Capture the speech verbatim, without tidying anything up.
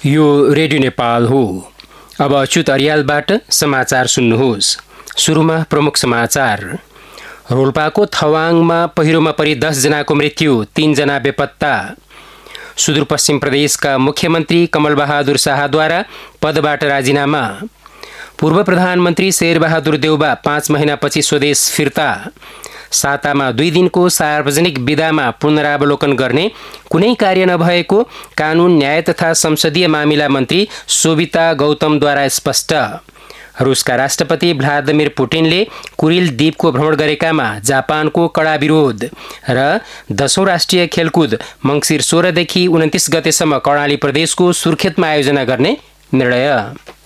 यो रेडियो नेपाल हो। अब अच्युत अर्यालबाट समाचार सुन्नुहोस्। सुरुमा प्रमुख समाचार। रोल्पाको थवाङमा पहिरोमा परि दस जनाको मृत्यु, तीन जना बेपत्ता। सुदूरपश्चिम प्रदेशका मुख्यमन्त्री कमलबहादुर शाहद्वारा पदबाट राजीनामा। पूर्व प्रधानमन्त्री शेरबहादुर देउबा पाँच महिनापछि स्वदेश फिर्ता। सातामा दुई दिनको सार्वजनिक विदामा पुनरावलोकन गर्ने कुनै कार्य नभएको कानून, न्याय तथा संसदीय मामिला मन्त्री शोभिता गौतमद्वारा स्पष्ट। रुसका राष्ट्रपति भ्लादिमिर पुटिनले कुरिल द्वीपको भ्रमण गरेकामा जापानको कडा विरोध। र दशौं राष्ट्रिय खेलकुद मङ्सिर सोह्रदेखि उन्तिस गतेसम्म कर्णाली प्रदेशको सुर्खेतमा आयोजना गर्ने निर्णय।